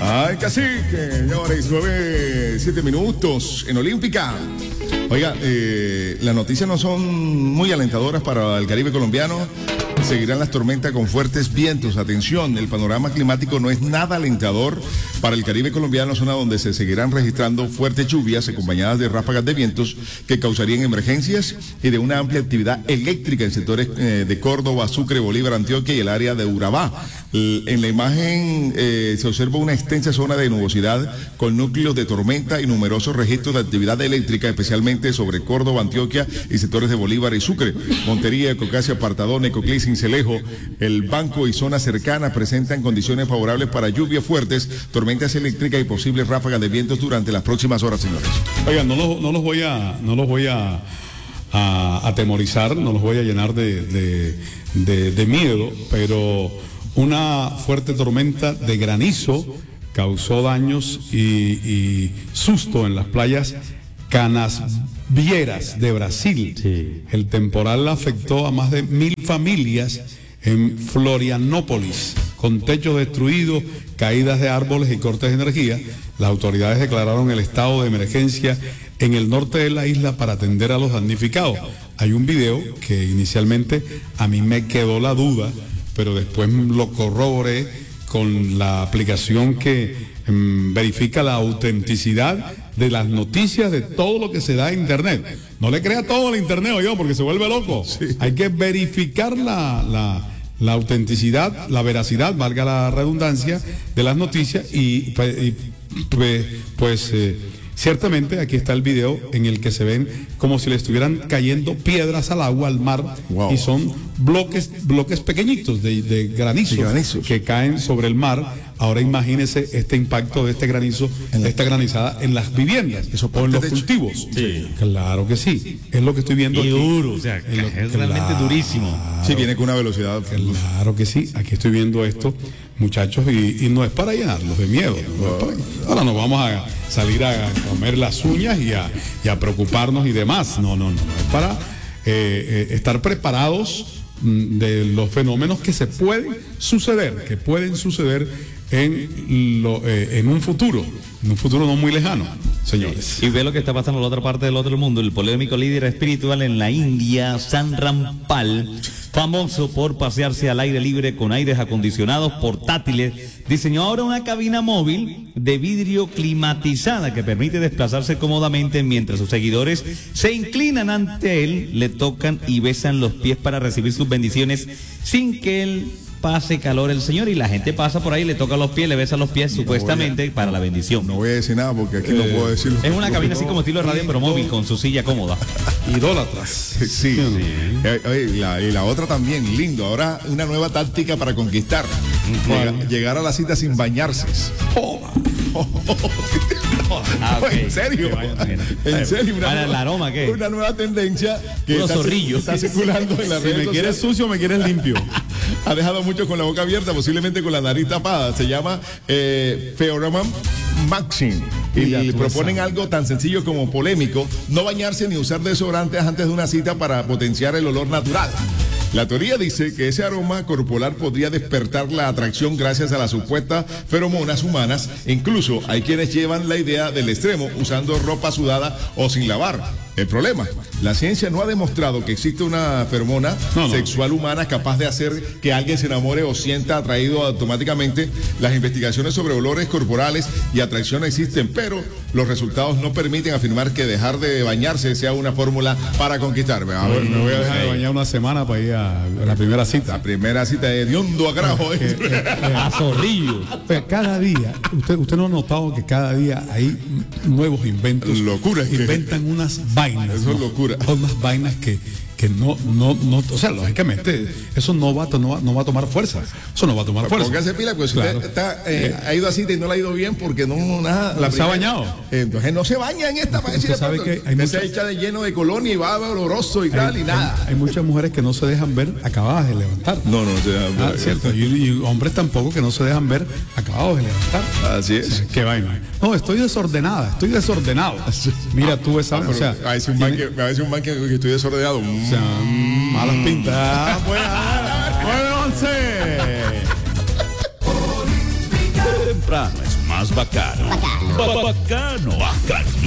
Ay, cacique, señores, 7 minutos en Olímpica. Oiga, las noticias no son muy alentadoras para el Caribe colombiano. Seguirán las tormentas con fuertes vientos. Atención, el panorama climático no es nada alentador para el Caribe colombiano, zona donde se seguirán registrando fuertes lluvias acompañadas de ráfagas de vientos que causarían emergencias y de una amplia actividad eléctrica en sectores de Córdoba, Sucre, Bolívar, Antioquia y el área de Urabá. En la imagen se observa una extensa zona de nubosidad con núcleos de tormenta y numerosos registros de actividad eléctrica, especialmente sobre Córdoba, Antioquia y sectores de Bolívar y Sucre. Montería, Caucasia, Apartadón, Ecoclí, Cincelejo, el Banco y zonas cercanas presentan condiciones favorables para lluvias fuertes, tormentas eléctricas y posibles ráfagas de vientos durante las próximas horas, señores. Oigan, no los voy a atemorizar, no los voy a llenar de miedo, pero una fuerte tormenta de granizo causó daños y susto en las playas Canasvieras de Brasil. Sí. El temporal afectó a más de 1,000 familias en Florianópolis, con techos destruidos, caídas de árboles y cortes de energía. Las autoridades declararon el estado de emergencia en el norte de la isla para atender a los damnificados. Hay un video que inicialmente a mí me quedó la duda, pero después lo corroboré con la aplicación que verifica la autenticidad de las noticias de todo lo que se da en internet. No le crea todo al internet, oye, porque se vuelve loco. Sí. Hay que verificar la autenticidad, la veracidad, valga la redundancia, de las noticias ciertamente aquí está el video en el que se ven como si le estuvieran cayendo piedras al agua, al mar, wow. Y son bloques pequeñitos de granizo que caen sobre el mar. Ahora imagínese este impacto de este granizo, de esta granizada en las viviendas o en los cultivos. Sí. Claro que sí, es lo que estoy viendo aquí. Duro, o sea, es realmente durísimo. Sí, viene con una velocidad. Claro que sí, aquí estoy viendo esto, muchachos, y no es para llenarlos de miedo. Ahora nos vamos a salir a comer las uñas y a preocuparnos y demás. No, es para estar preparados de los fenómenos que pueden suceder en un futuro no muy lejano, señores. Y ve lo que está pasando en la otra parte del otro mundo. El polémico líder espiritual en la India, San Rampal, famoso por pasearse al aire libre con aires acondicionados portátiles, diseñó ahora una cabina móvil de vidrio climatizada que permite desplazarse cómodamente mientras sus seguidores se inclinan ante él, le tocan y besan los pies para recibir sus bendiciones sin que él pase calor el señor, y la gente pasa por ahí, le toca los pies, le besa los pies, supuestamente para la bendición. No voy a decir nada porque aquí no puedo decirlo. Es una cabina así como estilo de radio, pero móvil, con su silla cómoda. Idólatras. Sí. Y la otra también, lindo. Ahora una nueva táctica para conquistar. Llegar a la cita sin bañarse. Okay. En serio. Para el aroma, ¿qué? Una nueva tendencia que está circulando en las redes sociales. Me quieres sucio, me quieres limpio. Ha dejado mucho con la boca abierta, posiblemente con la nariz tapada. Se llama Pheromone Maxing. Y le proponen algo tan sencillo como polémico: no bañarse ni usar desodorantes antes de una cita para potenciar el olor natural. La teoría dice que ese aroma corporal podría despertar la atracción gracias a las supuestas feromonas humanas. Incluso hay quienes llevan la idea del extremo, usando ropa sudada o sin lavar. El problema, la ciencia no ha demostrado que existe una feromona sexual humana capaz de hacer que alguien se enamore o sienta atraído automáticamente. Las investigaciones sobre olores corporales y atracción existen, pero los resultados no permiten afirmar que dejar de bañarse sea una fórmula para conquistarme. A ver, me voy a dejar de bañar una semana para ir a la primera cita. La primera cita de hediondo a grajo. A zorrillo. Cada día, usted no ha notado que cada día hay nuevos inventos. Locuras. Inventan unas vainas. Eso es locura. Unas vainas que no, o sea, lógicamente, eso no va a tomar fuerza. Eso no va a tomar fuerza. Póngase pila, pues claro. Usted ha ido a cita y no le ha ido bien porque no se ha bañado. Entonces no se baña en esta para decir. Sabe que hay se echa de lleno de colonia y va oloroso y tal y nada. Hay muchas mujeres que no se dejan ver acabadas de levantar. No se dejan ver. Cierto. Y hombres tampoco que no se dejan ver acabados de levantar. Así es. O sea, qué vaina. No, estoy desordenado. Mira tú esa. O sea, a veces un man que estoy desordenado. O sea, malas pintas. Bueno, 11. Temprano es más más bacano. Bacano. Bacano.